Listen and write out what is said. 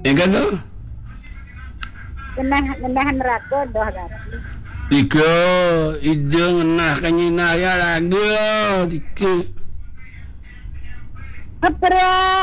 Enggak tuh. Genah neraka doh gati. Tiga, ide ngenah kanyina ya lagi. Tiga. Apa